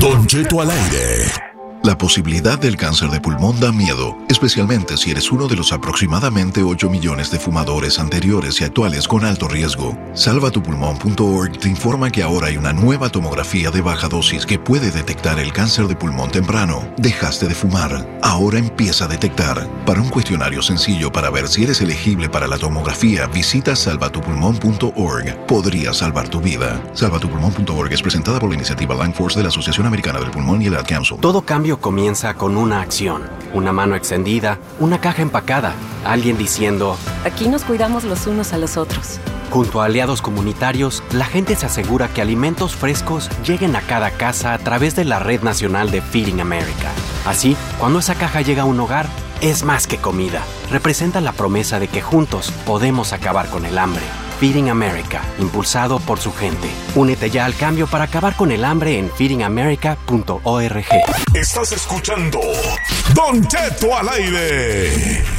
Don Cheto al aire. La posibilidad del cáncer de pulmón da miedo, especialmente si eres uno de los aproximadamente 8 millones de fumadores anteriores y actuales con alto riesgo. Salvatupulmón.org te informa que ahora hay una nueva tomografía de baja dosis que puede detectar el cáncer de pulmón temprano. Dejaste de fumar, ahora empieza a detectar. Para un cuestionario sencillo para ver si eres elegible para la tomografía, visita salvatupulmón.org. Podría salvar tu vida. Salvatupulmón.org es presentada por la iniciativa Lung Force de la Asociación Americana del Pulmón y el Ad Council. Todo cambio comienza con una acción, una mano extendida, una caja empacada, alguien diciendo: aquí nos cuidamos los unos a los otros. Junto a aliados comunitarios, la gente se asegura que alimentos frescos lleguen a cada casa a través de la Red Nacional de Feeding America. Así, cuando esa caja llega a un hogar, es más que comida. Representa la promesa de que juntos podemos acabar con el hambre. Feeding America, impulsado por su gente. Únete ya al cambio para acabar con el hambre en feedingamerica.org. Estás escuchando Don Cheto al aire.